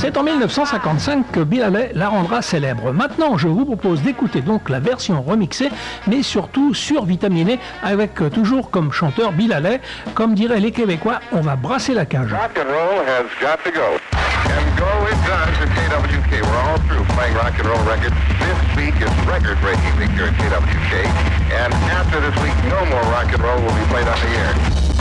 C'est en 1955 que Bill Haley la rendra célèbre. Maintenant, je vous propose d'écouter donc la version remixée, mais surtout survitaminée, avec toujours comme chanteur Bill Haley. Comme diraient les Québécois, on va brasser la cage. Rock and roll has got to go. And go it does at KWK. We're all through playing rock and roll records. This week is record-breaking week here at KWK. And after this week, no more rock and roll will be played on the air.